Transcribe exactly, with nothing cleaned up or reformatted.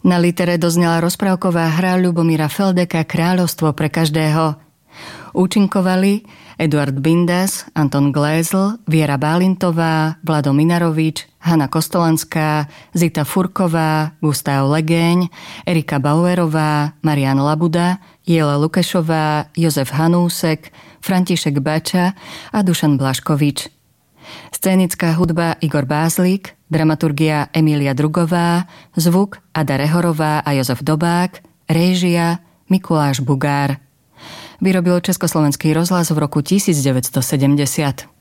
Na litere doznela rozprávková hra Ľubomíra Feldeka Kráľovstvo pre každého. Účinkovali Eduard Bindas, Anton Glézl, Viera Bálintová, Vlado Minarovič, Hana Kostolanská, Zita Furková, Gustav Legeň, Erika Bauerová, Marian Labuda, Jela Lukešová, Jozef Hanúsek, František Bača a Dušan Blaškovič. Scénická hudba Igor Bázlik, dramaturgia Emília Drugová, zvuk Ada Rehorová a Jozef Dobák, réžia Mikuláš Bugár. Vyrobil Československý rozhlas v roku devätnásť sedemdesiat.